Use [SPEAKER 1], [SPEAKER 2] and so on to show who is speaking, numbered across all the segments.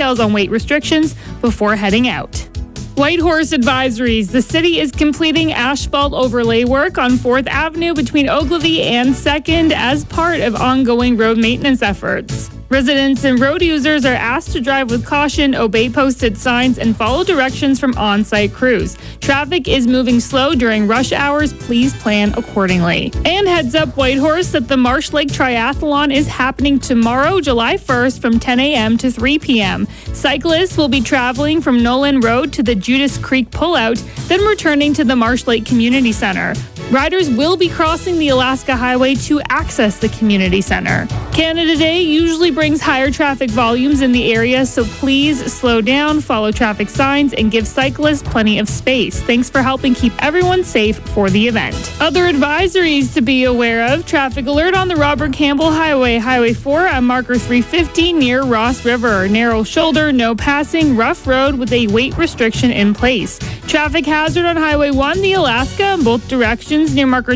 [SPEAKER 1] details on weight restrictions before heading out. Whitehorse advisories. The city is completing asphalt overlay work on 4th Avenue between Ogilvie and 2nd as part of ongoing road maintenance efforts. Residents and road users are asked to drive with caution, obey posted signs, and follow directions from on-site crews. Traffic is moving slow during rush hours. Please plan accordingly. And heads up, Whitehorse, that the Marsh Lake Triathlon is happening tomorrow, July 1st from 10 a.m. to 3 p.m. Cyclists will be traveling from Nolan Road to the Judas Creek Pullout, then returning to the Marsh Lake Community Center. Riders will be crossing the Alaska Highway to access the community center. Canada Day usually brings higher traffic volumes in the area, so please slow down, follow traffic signs, and give cyclists plenty of space. Thanks for helping keep everyone safe for the event. Other advisories to be aware of: traffic alert on the Robert Campbell Highway, Highway 4 at marker 350 near Ross River. Narrow shoulder, no passing, rough road with a weight restriction in place. Traffic hazard on Highway 1, the Alaska, in both directions near marker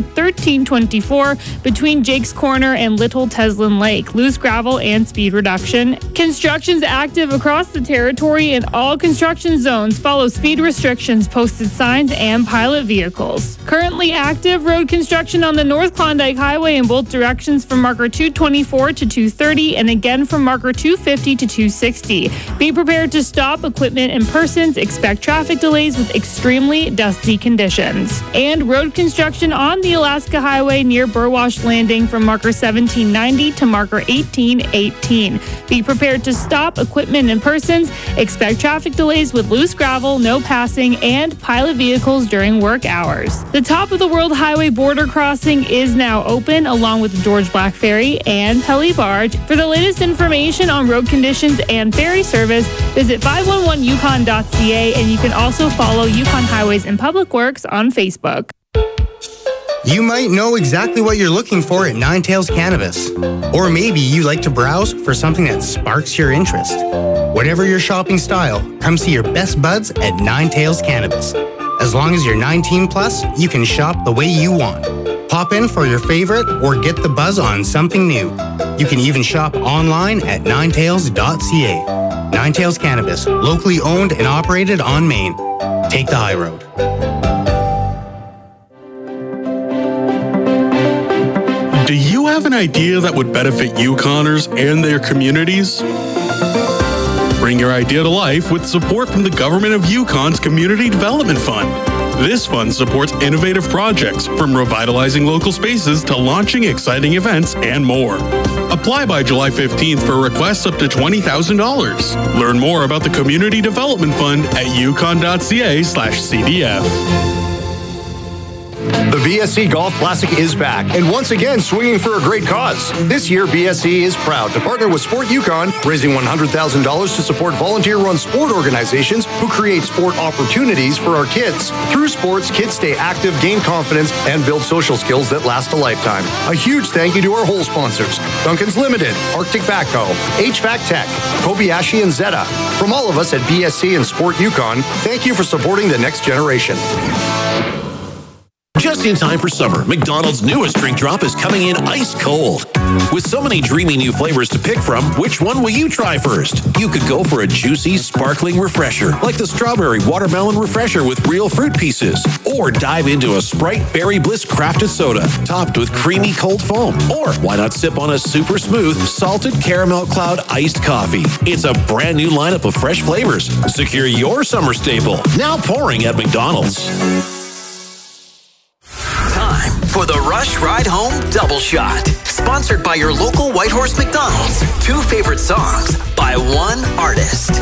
[SPEAKER 1] 1324 between Jake's Corner and Little Teslin Lake. Loose gravel and speed reduction. Construction's active across the territory in all construction zones. Follow speed restrictions, posted signs, and pilot vehicles. Currently active road construction on the North Klondike Highway in both directions from marker 224 to 230 and again from marker 250 to 260. Be prepared to stop equipment and persons. Expect traffic delays with extremely dusty conditions. And road construction on the Alaska Highway near Burwash Landing from marker 1790 to marker 1818. Be prepared to stop equipment and persons. Expect traffic delays with loose gravel, no passing, and pilot vehicles during work hours. The Top of the World Highway border crossing is now open, along with the George Black Ferry and Heli Barge. For the latest information on road conditions and ferry service, visit 511yukon.ca, and you can also follow Yukon Highways and Public Works on Facebook.
[SPEAKER 2] You might know exactly what you're looking for at Nine Tails Cannabis. Or maybe you like to browse for something that sparks your interest. Whatever your shopping style, come see your best buds at Nine Tails Cannabis. As long as you're 19 plus, you can shop the way you want. Pop in for your favorite or get the buzz on something new. You can even shop online at ninetails.ca. Nine Tails Cannabis, locally owned and operated on Main. Take the high road.
[SPEAKER 3] Do you have an idea that would benefit Yukoners and their communities? Bring your idea to life with support from the Government of Yukon's Community Development Fund. This fund supports innovative projects, from revitalizing local spaces to launching exciting events and more. Apply by July 15th for requests up to $20,000. Learn more about the Community Development Fund at yukon.ca/CDF.
[SPEAKER 4] The BSC Golf Classic is back, and once again swinging for a great cause. This year, BSC is proud to partner with Sport Yukon, raising $100,000 to support volunteer-run sport organizations who create sport opportunities for our kids. Through sports, kids stay active, gain confidence, and build social skills that last a lifetime. A huge thank you to our whole sponsors: Duncan's Limited, Arctic Backhoe, HVAC Tech, Kobayashi, and Zeta. From all of us at BSC and Sport Yukon, thank you for supporting the next generation.
[SPEAKER 5] Just in time for summer, McDonald's newest drink drop is coming in ice cold. With so many dreamy new flavors to pick from, which one will you try first? You could go for a juicy, sparkling refresher, like the Strawberry Watermelon Refresher with real fruit pieces. Or dive into a Sprite Berry Bliss crafted soda, topped with creamy cold foam. Or why not sip on a super smooth, salted caramel cloud iced coffee? It's a brand new lineup of fresh flavors. Secure your summer staple, now pouring at McDonald's.
[SPEAKER 6] For the Rush Ride Home Double Shot. Sponsored by your local Whitehorse McDonald's. 2 favorite songs by one artist.